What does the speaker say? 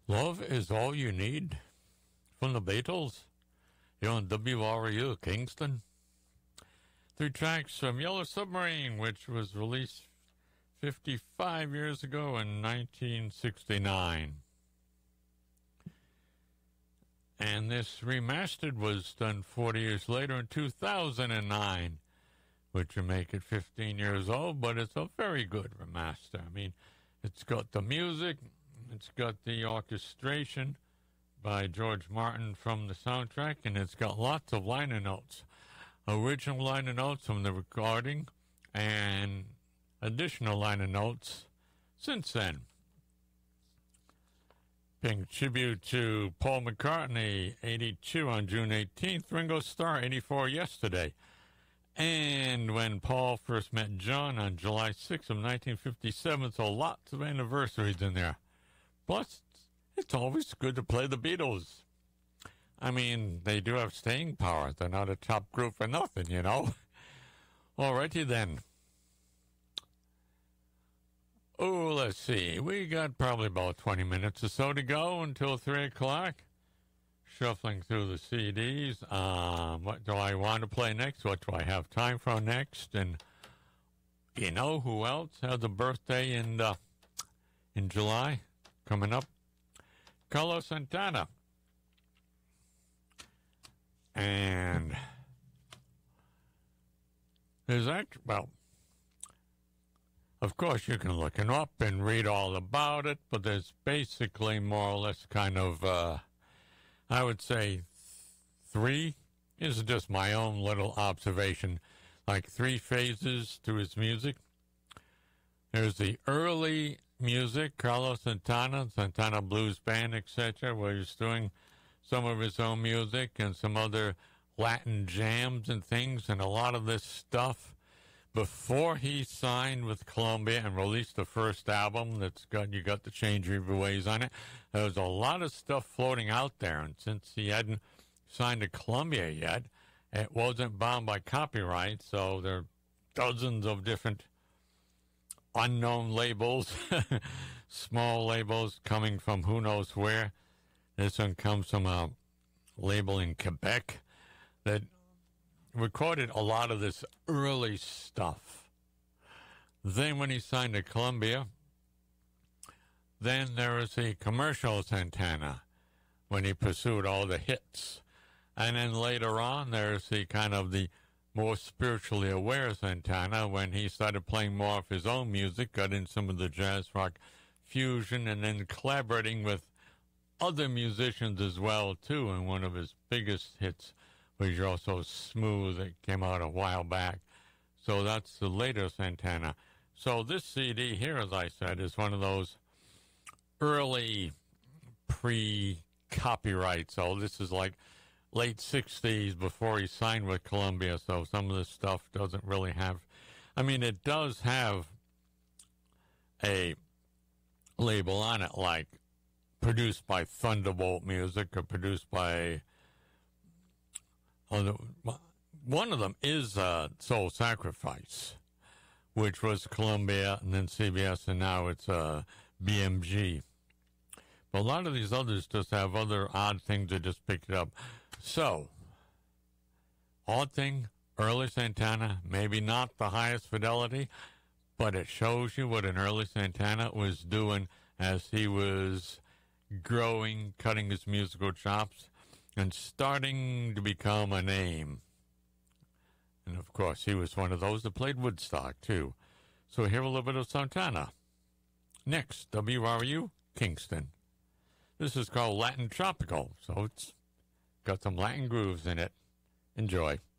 Love is All You Need from the Beatles. You're on WRU Kingston. 3 tracks from Yellow Submarine, which was released 55 years ago in 1969. And this remastered was done 40 years later in 2009, which would make it 15 years old, but it's a very good remaster. I mean, it's got the music, it's got the orchestration by George Martin from the soundtrack, and it's got lots of liner notes. Original liner notes from the recording and additional liner notes since then. Paying tribute to Paul McCartney, 82 on June 18th, Ringo Starr, 84 yesterday. And when Paul first met John on July 6th of 1957, so lots of anniversaries in there. Plus, it's always good to play the Beatles. I mean, they do have staying power. They're not a top group for nothing, you know. Alrighty then. Oh, let's see. We got probably about 20 minutes or so to go until 3 o'clock. Shuffling through the CDs. What do I want to play next? What do I have time for next? And you know who else has a birthday in July coming up? Carlos Santana. And there's actually, well, of course you can look him up and read all about it, but there's basically more or less kind of, I would say 3. This is just my own little observation, like 3 phases to his music. There's the early music, Carlos Santana, Santana Blues Band, etc., where he's doing some of his own music and some other Latin jams and things, and a lot of this stuff before he signed with Columbia and released the first album that's got, you got the Change River Ways on it. There was a lot of stuff floating out there, and since he hadn't signed to Columbia yet, it wasn't bound by copyright, so there are dozens of different unknown labels, small labels coming from who knows where. This one comes from a label in Quebec that recorded a lot of this early stuff. Then when he signed to Columbia, then there was the commercial Santana when he pursued all the hits. And then later on, there's the kind of the more spiritually aware Santana when he started playing more of his own music, got in some of the jazz rock fusion, and then collaborating with other musicians as well, too. And one of his biggest hits was You're So Smooth that came out a while back. So that's the later Santana. So this CD here, as I said, is one of those early pre-copyright. So this is like late 60s before he signed with Columbia. So some of this stuff doesn't really have... I mean, it does have a label on it like produced by Thunderbolt Music or produced by... one of them is Soul Sacrifice, which was Columbia and then CBS, and now it's BMG. But a lot of these others just have other odd things that just picked it up. So, odd thing, early Santana, maybe not the highest fidelity, but it shows you what an early Santana was doing as he was growing, cutting his musical chops, and starting to become a name. And, of course, he was one of those that played Woodstock, too. So here a little bit of Santana. Next, WRU, Kingston. This is called Latin Tropical, so it's got some Latin grooves in it. Enjoy.